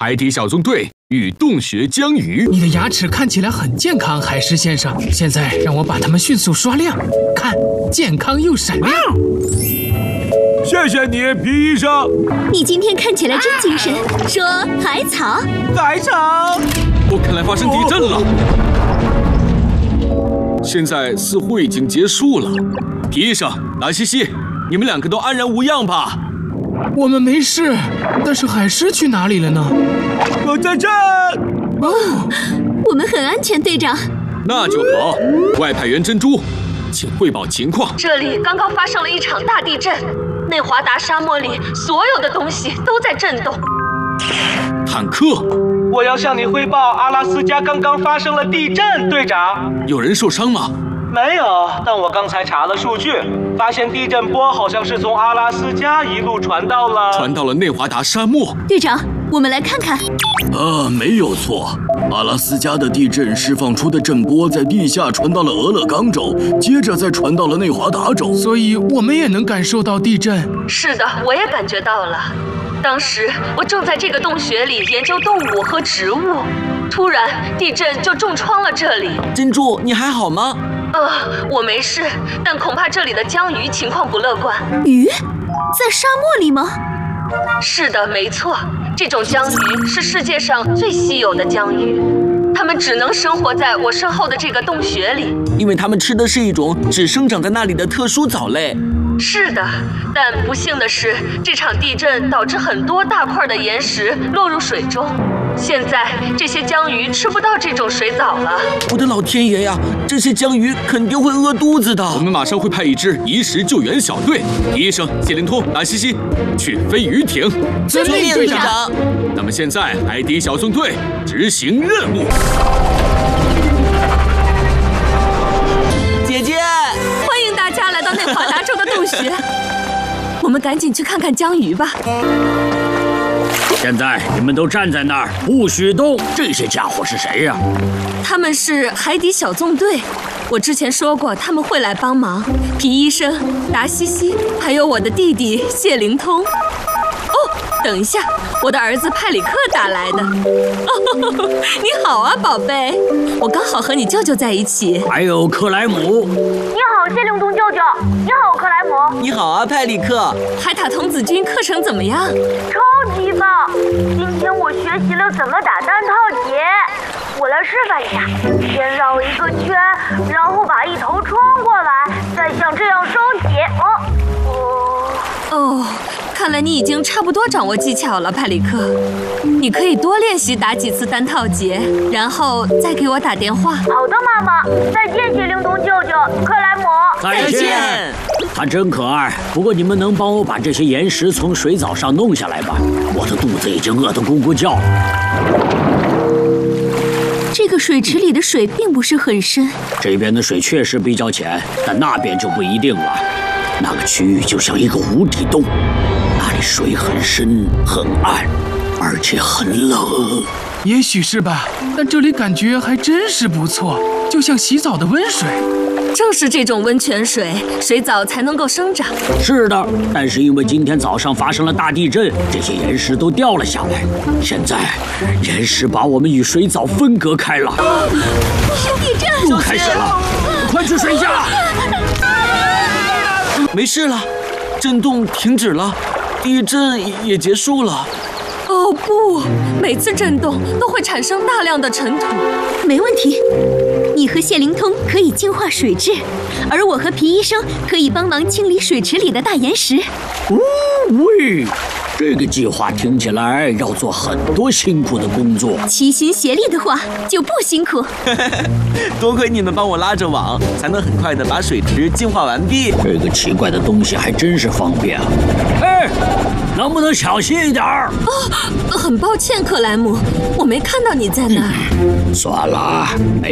海底小纵队与洞穴江鱼。 你的牙齿看起来很健康，海狮先生。现在让我把它们迅速刷亮，看，健康又闪亮。 谢谢你，皮医生。 你今天看起来真精神。说海草， 海草。看来发生地震了。现在似乎已经结束了。皮医生，达西西，你们两个都安然无恙吧？ 我们没事，但是海狮去哪里了呢？ 我在这。 哦，我们很安全，队长。 那就好。外派员珍珠，请汇报情况。 这里刚刚发生了一场大地震，内华达沙漠里所有的东西都在震动。 坦克， 我要向你汇报，阿拉斯加刚刚发生了地震，队长。 有人受伤吗？ 没有，但我刚才查了数据，发现地震波好像是从阿拉斯加一路传到了内华达沙漠。 队长，我们来看看。 没有错，阿拉斯加的地震释放出的震波在地下传到了俄勒冈州，接着再传到了内华达州， 所以我们也能感受到地震。 是的，我也感觉到了。当时我正在这个洞穴里研究动物和植物，突然地震就重创了这里。 珍珠，你还好吗？ 我没事，但恐怕这里的江鱼情况不乐观。 鱼？在沙漠里吗？ 是的，没错，这种江鱼是世界上最稀有的江鱼，它们只能生活在我身后的这个洞穴里， 因为它们吃的是一种只生长在那里的特殊藻类。 是的，但不幸的是，这场地震导致很多大块的岩石落入水中。现在这些江鱼吃不到这种水藻了。 我的老天爷呀，这些江鱼肯定会饿肚子的。 我们马上会派一支移石救援小队，医生谢灵通、达西西去飞鱼艇。 遵命，队长。 那么现在海底小纵队执行任务。 姐姐， 欢迎大家来到内华达州的洞穴。我们赶紧去看看江鱼吧。 现在你们都站在那儿，不许动！这些家伙是谁呀？ 他们是海底小纵队，我之前说过他们会来帮忙。皮医生、达西西，还有我的弟弟谢灵通。哦，等一下，我的儿子派里克打来的。哦，你好啊，宝贝，我刚好和你舅舅在一起。 还有克莱姆。 你好，谢灵通舅舅。你好，克莱姆。 你好啊，派里克。 海塔童子军课程怎么样？ 超级棒！今天我学习了怎么打单套结。我来示范一下，先绕一个圈，然后把一头穿过来，再像这样收结。 看来你已经差不多掌握技巧了，派里克。你可以多练习打几次单套结，然后再给我打电话。 好的，妈妈。再见，谢灵通舅舅，克莱姆。 再见。他真可爱，不过你们能帮我把这些岩石从水藻上弄下来吗？我的肚子已经饿得咕咕叫了。 这个水池里的水并不是很深。 这边的水确实比较浅，但那边就不一定了。那个区域就像一个无底洞，那里水很深很暗，而且很冷。 也许是吧，但这里感觉还真是不错，就像洗澡的温水。 正是这种温泉水，水藻才能够生长。 是的，但是因为今天早上发生了大地震，这些岩石都掉了下来。现在，岩石把我们与水藻分隔开了。 有地震！ 又开始了，快去水下！ 没事了，震动停止了，地震也结束了。 哦不，每次震动都会产生大量的尘土。 没问题，你和谢灵通可以净化水质，而我和皮医生可以帮忙清理水池里的大岩石。 喂，这个计划听起来要做很多辛苦的工作。 齐心协力的话，就不辛苦。 多亏你们帮我拉着网，才能很快的把水池净化完毕。 这个奇怪的东西还真是方便啊！哎，能不能小心一点儿？ 很抱歉，克莱姆，我没看到你在那儿。 算了，没